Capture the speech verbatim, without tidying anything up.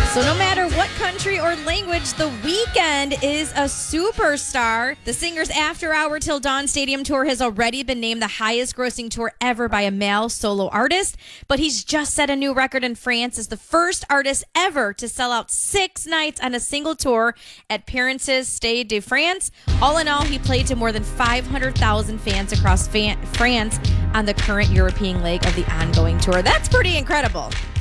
So no matter what country or language, The Weeknd is a superstar. The singer's After Hour Till Dawn Stadium Tour has already been named the highest grossing tour ever by a male solo artist, but he's just set a new record in France as the first artist ever to sell out six nights on a single tour at Parences Stade de France. All in all, he played to more than five hundred thousand fans across fan- France on the current European leg of the ongoing tour. That's pretty incredible.